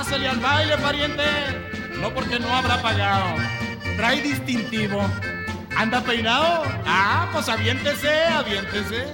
Pásale al baile, pariente. No porque no habrá pagado. Trae distintivo. ¿Anda peinado? Ah, pues aviéntese, aviéntese.